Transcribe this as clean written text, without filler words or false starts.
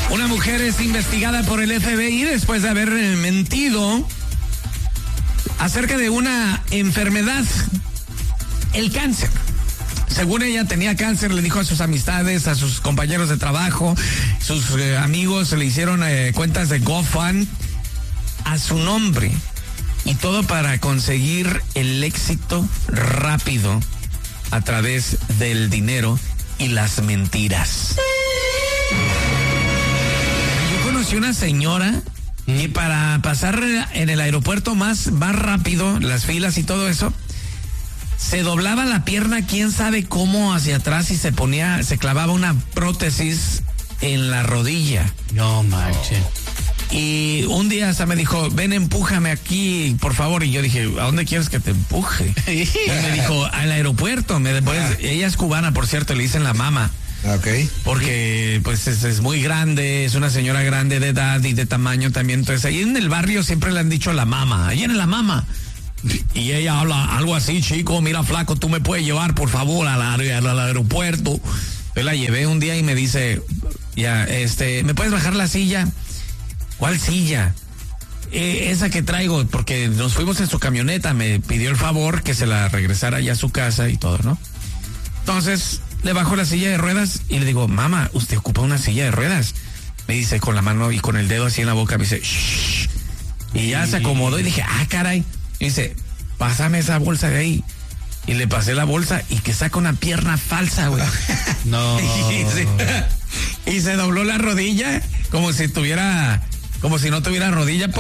Una mujer es investigada por el FBI después de haber mentido acerca de una enfermedad, el cáncer. Según ella tenía cáncer, le dijo a sus amistades, a sus compañeros de trabajo, sus amigos le hicieron cuentas de GoFund a su nombre. Y todo para conseguir el éxito rápido a través del dinero y las mentiras. Yo conocí una señora que para pasar en el aeropuerto más rápido, las filas y todo eso, se doblaba la pierna, quién sabe cómo, hacia atrás y se clavaba una prótesis en la rodilla. No manches. Y un día hasta me dijo, ven, empújame aquí, por favor. Y yo dije, ¿a dónde quieres que te empuje? Y me dijo, al aeropuerto. Ella es cubana, por cierto, le dicen la mama. Okay. Porque pues es muy grande, es una señora grande de edad y de tamaño también. Entonces ahí en el barrio siempre le han dicho la mama, ahí en la mama. Y ella habla algo así, chico, mira flaco, tú me puedes llevar por favor al aeropuerto. Yo la llevé un día y me dice, ya, ¿me puedes bajar la silla? ¿Cuál silla? Esa que traigo, porque nos fuimos en su camioneta, me pidió el favor que se la regresara ya a su casa y todo, ¿no? Entonces, le bajo la silla de ruedas y le digo, mamá, ¿usted ocupa una silla de ruedas? Me dice con la mano y con el dedo así en la boca, me dice, shh. Y ya se acomodó y dije, caray. Y dice, pásame esa bolsa de ahí. Y le pasé la bolsa y que saca una pierna falsa, güey. No. Y se dobló la rodilla como si no tuviera rodilla.